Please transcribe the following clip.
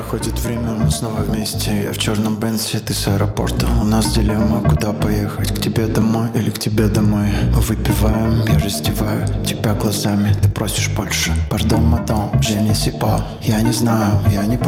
Проходит время, мы снова вместе. Я в черном Бенце, ты с аэропорта. У нас дилемма, куда поехать, к тебе домой или к тебе домой. Мы выпиваем, я раздеваю тебя глазами. Ты просишь больше, пардон, мадам, je ne sais pas. Я не знаю, я не против.